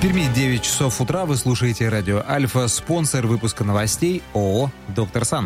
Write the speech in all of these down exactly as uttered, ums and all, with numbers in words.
В Перми девять часов утра. Вы слушаете радио Альфа. Спонсор выпуска новостей ООО «Доктор Сан».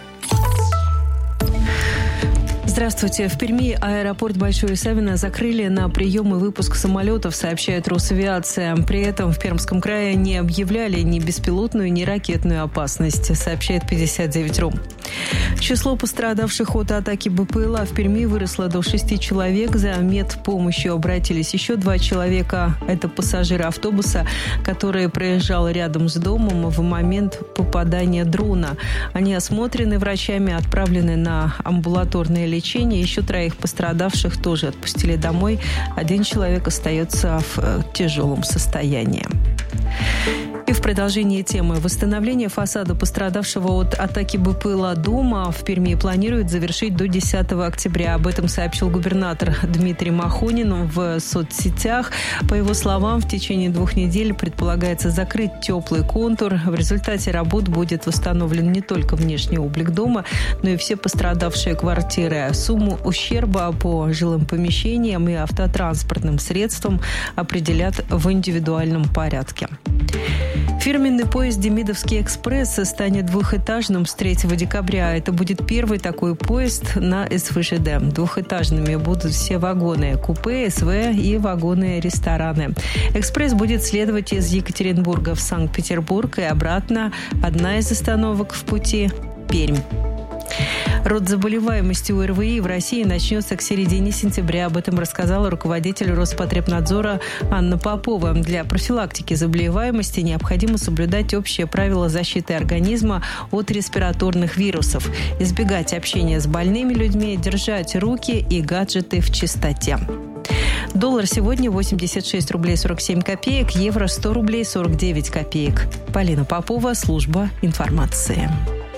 Здравствуйте. В Перми аэропорт Большое Савино закрыли на прием и выпуск самолетов, сообщает Росавиация. При этом в Пермском крае не объявляли ни беспилотную, ни ракетную опасность, сообщает пятьдесят девять точка ру. Число пострадавших от атаки БПЛА в Перми выросло до шести человек. За медпомощью обратились еще два человека. Это пассажиры автобуса, который проезжал рядом с домом в момент попадания дрона. Они осмотрены врачами, отправлены на амбулаторное лечение. Еще троих пострадавших тоже отпустили домой. Один человек остается в тяжелом состоянии. И в продолжении темы. Восстановление фасада пострадавшего от атаки БПЛА дома в Перми планируют завершить до десятого октября. Об этом сообщил губернатор Дмитрий Махонин в соцсетях. По его словам, в течение двух недель предполагается закрыть теплый контур. В результате работ будет восстановлен не только внешний облик дома, но и все пострадавшие квартиры. Сумму ущерба по жилым помещениям и автотранспортным средствам определят в индивидуальном порядке. Фирменный поезд «Демидовский экспресс» станет двухэтажным с третьего декабря. Это будет первый такой поезд на СВЖД. Двухэтажными будут все вагоны купе, СВ и вагоны-рестораны. Экспресс будет следовать из Екатеринбурга в Санкт-Петербург и обратно. Одна из остановок в пути – Пермь. Рост заболеваемости у РВИ в России начнется к середине сентября. Об этом рассказала руководитель Роспотребнадзора Анна Попова. Для профилактики заболеваемости необходимо соблюдать общие правила защиты организма от респираторных вирусов, избегать общения с больными людьми, держать руки и гаджеты в чистоте. Доллар сегодня восемьдесят шесть рублей сорок семь копеек, евро сто рублей сорок девять копеек. Полина Попова, служба информации.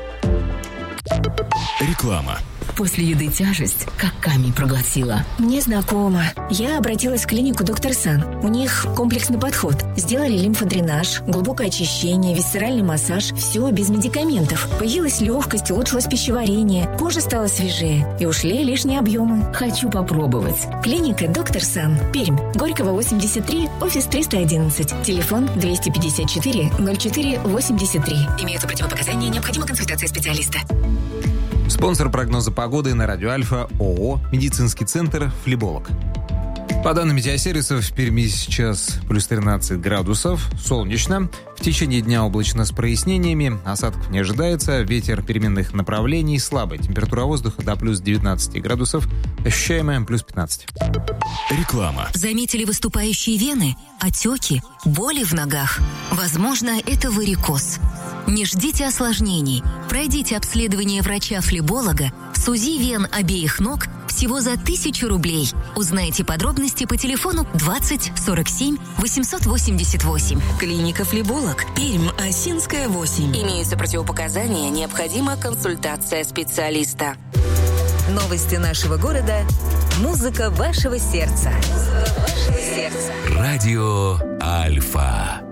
Реклама. После еды тяжесть, как камень проглотила. Мне знакомо. Я обратилась в клинику «Доктор Сан». У них комплексный подход. Сделали лимфодренаж, глубокое очищение, висцеральный массаж. Все без медикаментов. Появилась легкость, улучшилось пищеварение. Кожа стала свежее. И ушли лишние объемы. Хочу попробовать. Клиника «Доктор Сан». Пермь. Горького, восемьдесят три, офис триста одиннадцать. Телефон двести пятьдесят четыре ноль четыре восемьдесят три. Имеются противопоказания, необходима консультация специалиста. Спонсор прогноза погоды на радио Альфа ООО «Медицинский центр Флеболог». По данным метеосервисов, в Перми сейчас плюс тринадцать градусов, солнечно. В течение дня облачно с прояснениями, осадков не ожидается, ветер переменных направлений, слабая температура воздуха до плюс девятнадцать градусов, ощущаемая плюс пятнадцать. Реклама. Заметили выступающие вены, отеки, боли в ногах? Возможно, это варикоз. Не ждите осложнений. Пройдите обследование врача-флеболога с УЗИ вен обеих ног всего за тысячу рублей. Узнайте подробности по телефону двадцать сорок семь восемьсот восемьдесят восемь. Клиника «Флеболог», Пермь, Осинская, восемь. Имеются противопоказания, необходима консультация специалиста. Новости нашего города. Музыка вашего сердца. Радио Альфа.